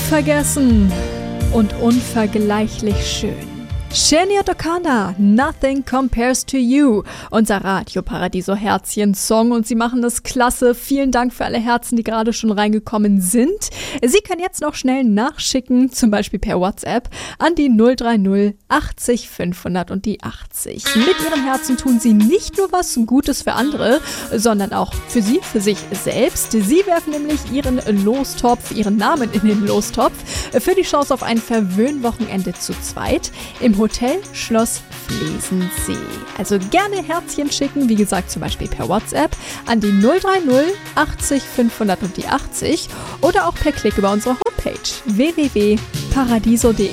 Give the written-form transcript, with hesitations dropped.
Unvergessen und unvergleichlich schön. Shania Twain, Nothing Compares to You, unser Radio Paradiso Herzchen-Song, und Sie machen das klasse. Vielen Dank für alle Herzen, die gerade schon reingekommen sind. Sie können jetzt noch schnell nachschicken, zum Beispiel per WhatsApp, an die 030 80 500 und die 80. Mit Ihrem Herzen tun Sie nicht nur was Gutes für andere, sondern auch für Sie, für sich selbst. Sie werfen nämlich Ihren Lostopf, Ihren Namen in den Lostopf für die Chance auf ein Verwöhnwochenende zu zweit im Hotel Schloss Flesensee. Also gerne Herzchen schicken, wie gesagt, zum Beispiel per WhatsApp an die 030 80 500 und die 80 oder auch per Klick über unsere Homepage www.paradiso.de.